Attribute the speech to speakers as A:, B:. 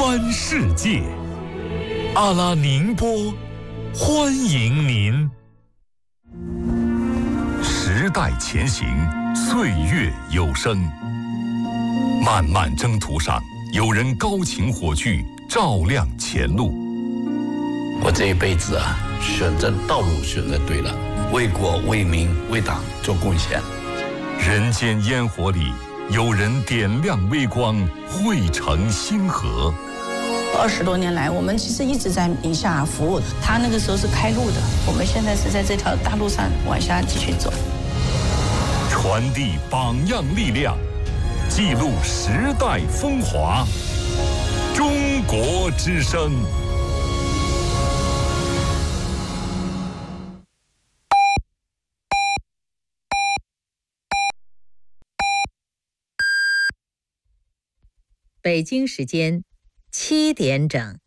A: 翻世界，阿拉宁波欢迎您。时代前行，岁月有声。漫漫征途上，有人高擎火炬，照亮前路。
B: 我这一辈子啊，选择道路选择对了，为国为民为党做贡献。
A: 人间烟火里，有人点亮微光，汇成星河。
C: 20多年来，我们其实一直在宁夏服务。他那个时候是开路的，我们现在是在这条大路上往下继续走，
A: 传递榜样力量，记录时代风华。中国之声。
D: 北京时间7点整。